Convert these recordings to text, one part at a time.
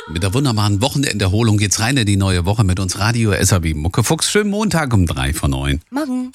Mit der wunderbaren Wochenenderholung geht's rein in die neue Woche mit uns Radio SAB Muckefuchs. Schönen Montag um 8:55. Morgen.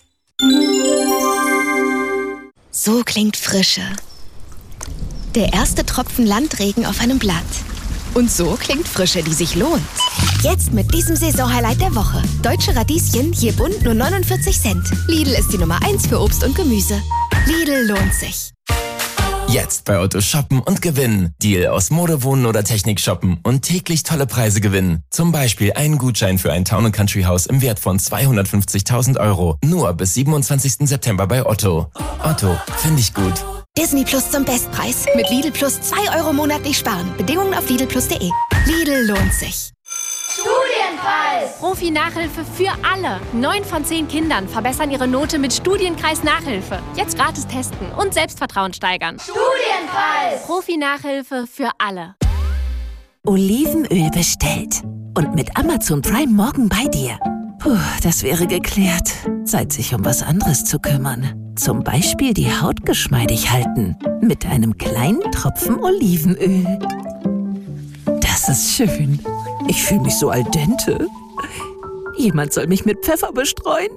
So klingt Frische. Der erste Tropfen Landregen auf einem Blatt. Und so klingt Frische, die sich lohnt. Jetzt mit diesem Saisonhighlight der Woche. Deutsche Radieschen, je bunt nur 49 Cent. Lidl ist die Nummer 1 für Obst und Gemüse. Lidl lohnt sich. Jetzt bei Otto shoppen und gewinnen. Deal aus Mode, Wohnen oder Technik shoppen und täglich tolle Preise gewinnen. Zum Beispiel einen Gutschein für ein Town & Country Haus im Wert von 250.000 €. Nur bis 27. September bei Otto. Otto, finde ich gut. Disney Plus zum Bestpreis. Mit Lidl Plus 2 € monatlich sparen. Bedingungen auf lidlplus.de. Lidl lohnt sich. Studienpreis! Profi-Nachhilfe für alle. 9 von 10 Kindern verbessern ihre Note mit Studienkreis Nachhilfe. Jetzt gratis testen und Selbstvertrauen steigern. Studienpreis! Profi-Nachhilfe für alle. Olivenöl bestellt. Und mit Amazon Prime morgen bei dir. Puh, das wäre geklärt. Zeit, sich um was anderes zu kümmern. Zum Beispiel die Haut geschmeidig halten. Mit einem kleinen Tropfen Olivenöl. Das ist schön. Ich fühle mich so al dente. Jemand soll mich mit Pfeffer bestreuen.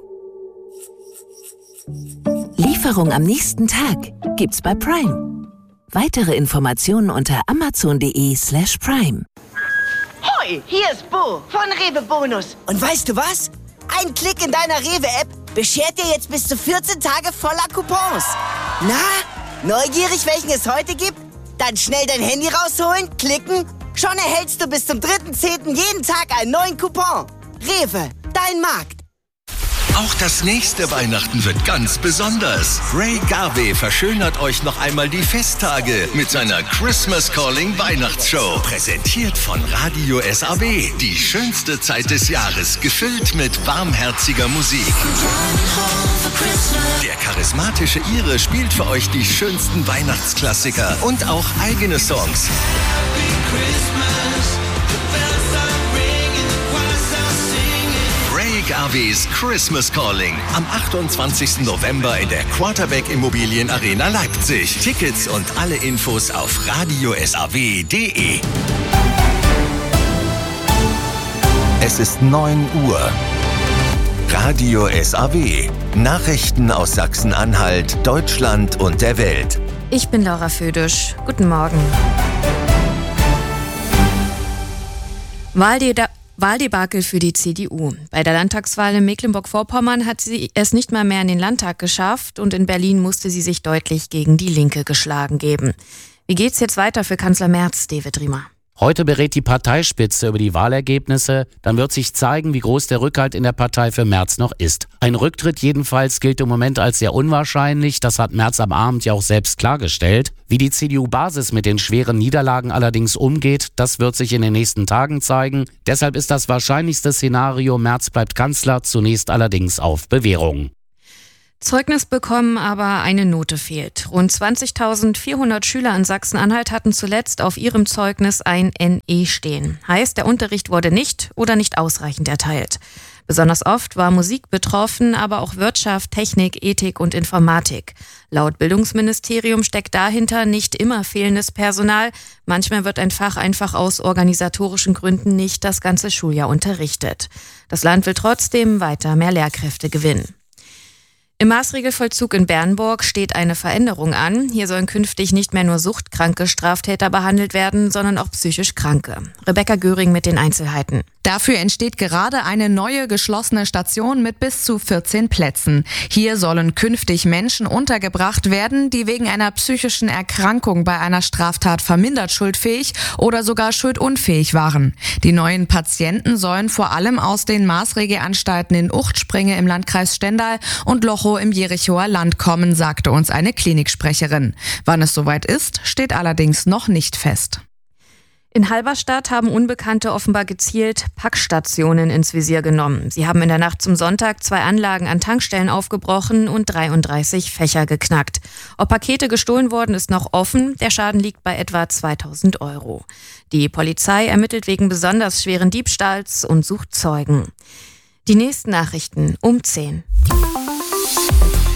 Lieferung am nächsten Tag gibt's bei Prime. Weitere Informationen unter amazon.de/prime. Hoi, hier ist Bo von Rewe Bonus. Und weißt du was? Ein Klick in deiner Rewe-App beschert dir jetzt bis zu 14 Tage voller Coupons. Na, neugierig, welchen es heute gibt? Dann schnell dein Handy rausholen, klicken. Schon erhältst du bis zum 3.10. jeden Tag einen neuen Coupon. Rewe, dein Markt. Auch das nächste Weihnachten wird ganz besonders. Ray Garvey verschönert euch noch einmal die Festtage mit seiner Christmas Calling Weihnachtsshow. Präsentiert von Radio SAB. Die schönste Zeit des Jahres, gefüllt mit warmherziger Musik. Der charismatische Ire spielt für euch die schönsten Weihnachtsklassiker und auch eigene Songs. Ray Garveys Christmas Calling am 28. November in der Quarterback Immobilien Arena Leipzig. Tickets und alle Infos auf radiosaw.de. Es ist 9 Uhr. Radio SAW. Nachrichten aus Sachsen-Anhalt, Deutschland und der Welt. Ich bin Laura Födisch. Guten Morgen. Wahldebakel für die CDU. Bei der Landtagswahl in Mecklenburg-Vorpommern hat sie es nicht mal mehr in den Landtag geschafft und in Berlin musste sie sich deutlich gegen die Linke geschlagen geben. Wie geht's jetzt weiter für Kanzler Merz, David Riemer? Heute berät die Parteispitze über die Wahlergebnisse. Dann wird sich zeigen, wie groß der Rückhalt in der Partei für Merz noch ist. Ein Rücktritt jedenfalls gilt im Moment als sehr unwahrscheinlich. Das hat Merz am Abend ja auch selbst klargestellt. Wie die CDU-Basis mit den schweren Niederlagen allerdings umgeht, das wird sich in den nächsten Tagen zeigen. Deshalb ist das wahrscheinlichste Szenario, Merz bleibt Kanzler, zunächst allerdings auf Bewährung. Zeugnis bekommen, aber eine Note fehlt. Rund 20.400 Schüler in Sachsen-Anhalt hatten zuletzt auf ihrem Zeugnis ein NE stehen. Heißt, der Unterricht wurde nicht oder nicht ausreichend erteilt. Besonders oft war Musik betroffen, aber auch Wirtschaft, Technik, Ethik und Informatik. Laut Bildungsministerium steckt dahinter nicht immer fehlendes Personal. Manchmal wird ein Fach einfach aus organisatorischen Gründen nicht das ganze Schuljahr unterrichtet. Das Land will trotzdem weiter mehr Lehrkräfte gewinnen. Im Maßregelvollzug in Bernburg steht eine Veränderung an. Hier sollen künftig nicht mehr nur suchtkranke Straftäter behandelt werden, sondern auch psychisch Kranke. Rebecca Göring mit den Einzelheiten. Dafür entsteht gerade eine neue geschlossene Station mit bis zu 14 Plätzen. Hier sollen künftig Menschen untergebracht werden, die wegen einer psychischen Erkrankung bei einer Straftat vermindert schuldfähig oder sogar schuldunfähig waren. Die neuen Patienten sollen vor allem aus den Maßregelanstalten in Uchtspringe im Landkreis Stendal und Lochow im Jerichoer Land kommen, sagte uns eine Kliniksprecherin. Wann es soweit ist, steht allerdings noch nicht fest. In Halberstadt haben Unbekannte offenbar gezielt Packstationen ins Visier genommen. Sie haben in der Nacht zum Sonntag 2 Anlagen an Tankstellen aufgebrochen und 33 Fächer geknackt. Ob Pakete gestohlen wurden, ist noch offen. Der Schaden liegt bei etwa 2.000 €. Die Polizei ermittelt wegen besonders schweren Diebstahls und sucht Zeugen. Die nächsten Nachrichten um 10.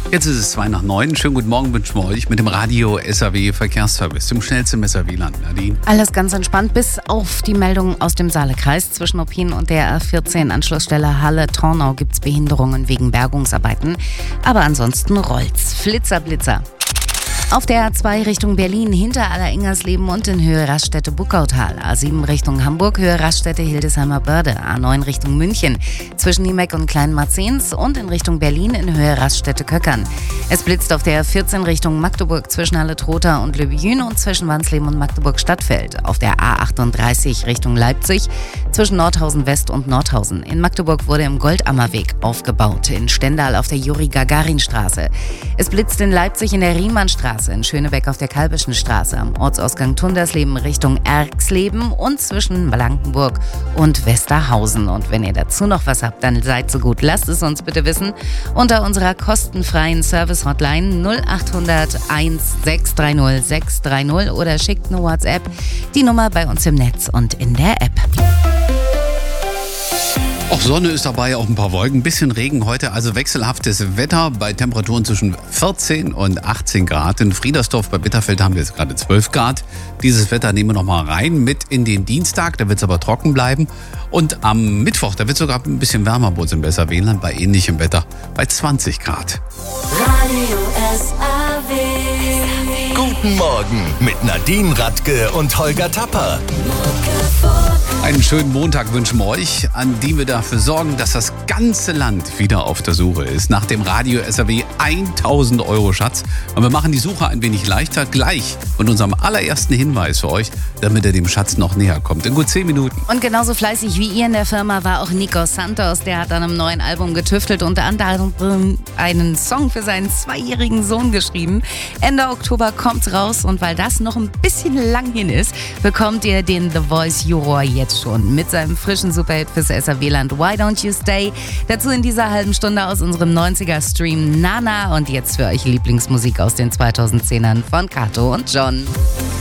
Jetzt ist es 8:02. Schönen guten Morgen wünschen wir euch mit dem Radio SAW Verkehrsservice, dem schnellsten im SAW-Land. Nadine. Alles ganz entspannt, bis auf die Meldung aus dem Saalekreis. Zwischen Oppin und der A14 Anschlussstelle Halle-Tornau gibt es Behinderungen wegen Bergungsarbeiten. Aber ansonsten rollt's. Flitzer. Auf der A2 Richtung Berlin hinter Allerengersleben und in Höhe Raststätte-Buckautal. A7 Richtung Hamburg, Höhe Raststätte Hildesheimer Börde. A9 Richtung München zwischen Niemeck und Kleinmarzens und in Richtung Berlin in Höhe Raststätte Köckern. Es blitzt auf der A14 Richtung Magdeburg zwischen Halle-Trotha und Le Buyün und zwischen Wansleben und Magdeburg-Stadtfeld. Auf der A38 Richtung Leipzig zwischen Nordhausen West und Nordhausen. In Magdeburg wurde im Goldammerweg aufgebaut. In Stendal auf der Juri-Gagarin-Straße. Es blitzt in Leipzig in der Riemannstraße, in Schönebeck auf der Kalbischen Straße, am Ortsausgang Tundersleben Richtung Erxleben und zwischen Blankenburg und Westerhausen. Und wenn ihr dazu noch was habt, dann seid so gut, lasst es uns bitte wissen unter unserer kostenfreien Service-Hotline 0800 1630 630 oder schickt eine WhatsApp, die Nummer bei uns im Netz und in der App. Auch Sonne ist dabei, auch ein paar Wolken, ein bisschen Regen heute, also wechselhaftes Wetter bei Temperaturen zwischen 14 und 18 Grad. In Friedersdorf bei Bitterfeld haben wir jetzt gerade 12 Grad. Dieses Wetter nehmen wir noch mal rein mit in den Dienstag, da wird es aber trocken bleiben. Und am Mittwoch, da wird es sogar ein bisschen wärmer bei uns im SAW bei ähnlichem Wetter, bei 20 Grad. Radio SAW. Guten Morgen mit Nadine Radke und Holger Tapper. Einen schönen Montag wünschen wir euch, an dem wir dafür sorgen, dass das ganze Land wieder auf der Suche ist. Nach dem Radio SAW 1000 Euro Schatz. Und wir machen die Suche ein wenig leichter gleich mit unserem allerersten Hinweis für euch, damit ihr dem Schatz noch näher kommt. In gut 10 Minuten. Und genauso fleißig wie ihr in der Firma war auch Nico Santos. Der hat an einem neuen Album getüftelt, unter anderem einen Song für seinen 2-jährigen Sohn geschrieben. Ende Oktober kommt's raus und weil das noch ein bisschen lang hin ist, bekommt ihr den The Voice Juror jetzt schon mit seinem frischen Superhit fürs SAW-Land Why Don't You Stay. Dazu in dieser halben Stunde aus unserem 90er-Stream Nana und jetzt für euch Lieblingsmusik aus den 2010ern von Kato und John.